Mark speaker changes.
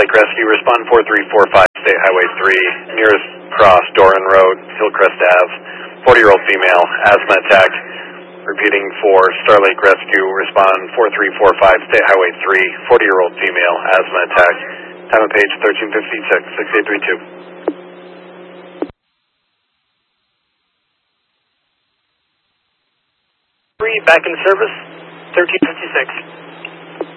Speaker 1: Lake Rescue, respond 4345, State Highway 3, nearest cross, Doran Road, Hillcrest Ave, 40-year-old female, asthma attack. Repeating for Star Lake Rescue, respond 4345, State Highway 3, 40-year-old female, asthma attack. Time of page 1356, 6832.
Speaker 2: Back in service, 1356.